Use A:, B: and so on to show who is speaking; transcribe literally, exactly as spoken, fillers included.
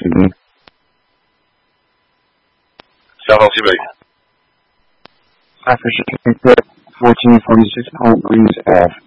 A: C B.
B: South L C B.
A: After she picked up fourteen forty-six Point Breeze Ave.